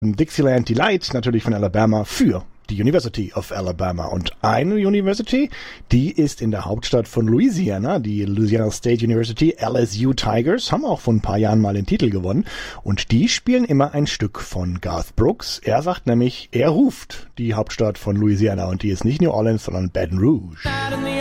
Dixieland Delight natürlich von Alabama für die University of Alabama. Und eine University, die ist in der Hauptstadt von Louisiana, die Louisiana State University, LSU Tigers, haben auch vor ein paar Jahren mal den Titel gewonnen. Und die spielen immer ein Stück von Garth Brooks. Er sagt nämlich, er ruft die Hauptstadt von Louisiana und die ist nicht New Orleans, sondern Baton Rouge.